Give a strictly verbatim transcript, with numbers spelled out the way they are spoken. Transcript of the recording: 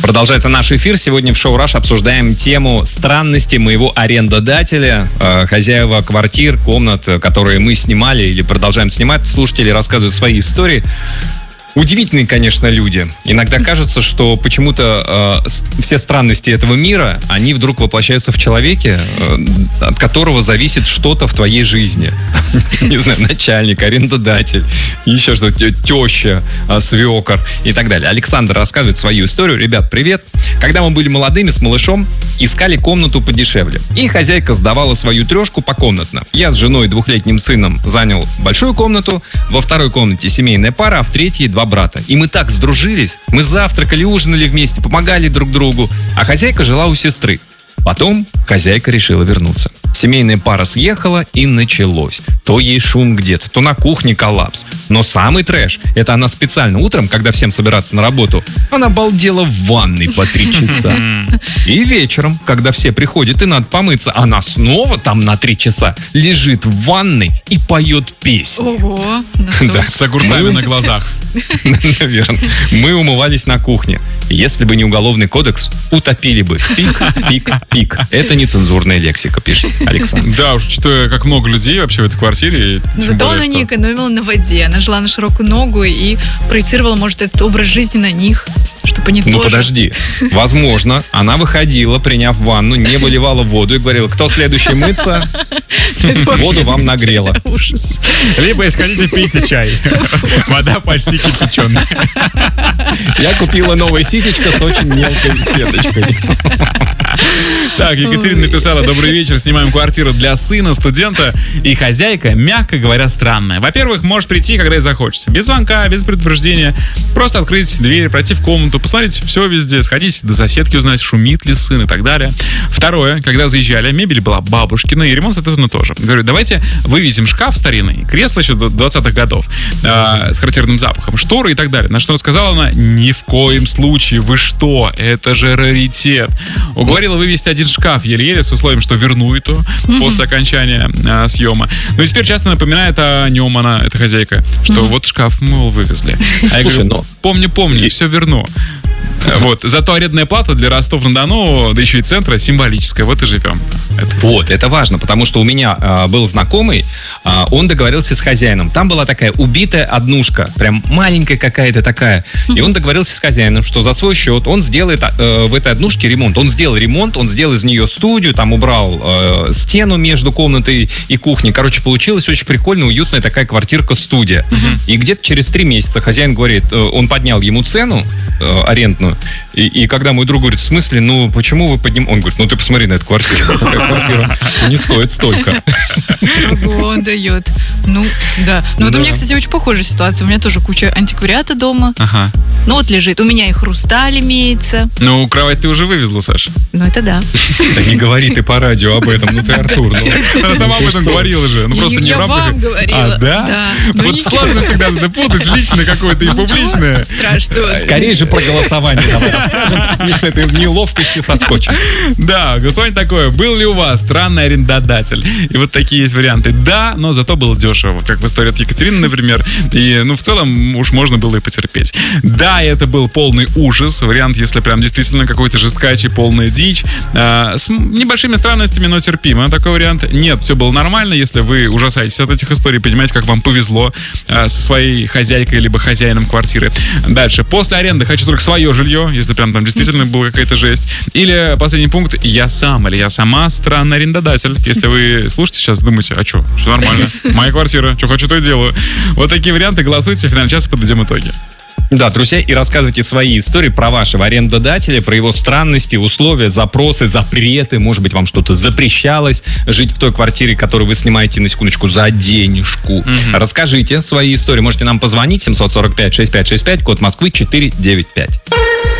Продолжается наш эфир. Сегодня в шоу «Раш» обсуждаем тему странности моего арендодателя. Э, хозяева квартир, комнат, которые мы снимали или продолжаем снимать. Слушатели рассказывают свои истории. Удивительные, конечно, люди. Иногда кажется, что почему-то э, все странности этого мира, они вдруг воплощаются в человеке, э, от которого зависит что-то в твоей жизни. Не знаю, начальник, арендодатель, еще что-то, теща, свекор и так далее. Александр рассказывает свою историю. Ребят, привет. Когда мы были молодыми с малышом, искали комнату подешевле. И хозяйка сдавала свою трешку покомнатно. Я с женой и двухлетним сыном занял большую комнату, во второй комнате семейная пара, а в третьей два брата. И мы так сдружились. Мы завтракали, ужинали вместе, помогали друг другу. А хозяйка жила у сестры. Потом хозяйка решила вернуться. Семейная пара съехала, и началось. То ей шум где-то, то на кухне коллапс. Но самый трэш — это она специально утром, когда всем собираться на работу, она балдела в ванной по три часа. И вечером, когда все приходят и надо помыться, она снова там на три часа лежит в ванной и поет песни. Ого! Да, с огурцами на глазах. Наверное. Мы умывались на кухне. Если бы не уголовный кодекс, утопили бы. Пик, пик, пик. Это нецензурная лексика, пишет Александр. Да, уж учитывая, как много людей вообще в этой квартире. Зато она не экономила на воде. Она жила на широкую ногу и проецировала, может, этот образ жизни на них, чтобы они тоже... Ну, подожди. Возможно, она выходила, приняв ванну, не выливала воду и говорила: кто следующий мыться, воду вам нагрела. Ужас. Либо, если хотите, пейте чай. Вода почти кипяченая. Я купила новое ситечко с очень мелкой сеточкой. Так, Екатерина написала: добрый вечер, снимаем квартиру для сына, студента, и хозяйка, мягко говоря, странная. Во-первых, может прийти, когда ей захочется. Без звонка, без предупреждения. Просто открыть дверь, пройти в комнату, посмотреть все везде, сходить до соседки, узнать, шумит ли сын и так далее. Второе, когда заезжали, мебель была бабушкина, и ремонт, соответственно, тоже. Говорю, давайте вывезем шкаф старинный, кресло еще двадцатых годов, э, с характерным запахом, шторы и так далее. На что рассказала она: ни в коем случае, вы что, это же раритет. Уговорила вывести один шкаф еле-еле с условием, что верну это mm-hmm. после окончания э, съема. Ну и теперь часто напоминает о нем она, эта хозяйка, что mm-hmm. вот шкаф, мол, вывезли. А я говорю, но... помню, помню, все верну. Вот. Зато арендная плата для Ростов-на-Дону, да еще и центра, символическая. Вот и живем. Это... Вот, это важно, потому что у меня э, был знакомый, э, он договорился с хозяином. Там была такая убитая однушка, прям маленькая какая-то такая. И он договорился с хозяином, что за свой счет он сделает э, в этой однушке ремонт. Он сделал ремонт, он сделал из нее студию, там убрал э, стену между комнатой и кухней. Короче, получилась очень прикольная, уютная такая квартирка-студия. Uh-huh. И где-то через три месяца хозяин говорит, э, он поднял ему цену э, арендную. И, и когда мой друг говорит: в смысле, ну почему вы поднимаете? Он говорит: ну ты посмотри на эту квартиру. Такая квартира не стоит столько. Ого, он дает. Ну, да. Ну вот у меня, кстати, очень похожая ситуация. У меня тоже куча антиквариата дома. Ага. Ну вот лежит. У меня и хрусталь имеется. Ну, кровать ты уже вывезла, Саша. Ну это да. Да не говори ты по радио об этом, ну ты, Артур. Она сама об этом говорила же. Ну просто не в рамках. Я вам говорила. А, да? Да. Вот сложно всегда путать личное какое-то и публичное. Страшно. Скорее же про голосование давай расскажем, и с этой неловкости соскочим. Да, голосование такое: был ли у вас странный арендодатель? И вот такие есть варианты. Да, но зато было дешево. Вот как в истории от Екатерины, например. И, ну, в целом, уж можно было и потерпеть. Да, это был полный ужас. Вариант, если прям действительно какой-то жесткачий, полная дичь. А, с небольшими странностями, но терпимо. Такой вариант. Нет, все было нормально. Если вы ужасаетесь от этих историй, понимаете, как вам повезло а, со своей хозяйкой либо хозяином квартиры. Дальше. После аренды хочу только свое жилье, если прям там действительно была какая-то жесть. Или последний пункт: я сам или я сама странный арендодатель. Если вы слушаете сейчас, думаете: а что, все нормально, моя квартира, что хочу, то и делаю. Вот такие варианты. Голосуйте, в финале часа подведем итоги. Да, друзья, и рассказывайте свои истории про вашего арендодателя, про его странности, условия, запросы, запреты. Может быть, вам что-то запрещалось жить в той квартире, которую вы снимаете, на секундочку, за денежку. Mm-hmm. Расскажите свои истории. Можете нам позвонить семь сорок пять шестьдесят пять шестьдесят пять, код Москвы четыреста девяносто пять.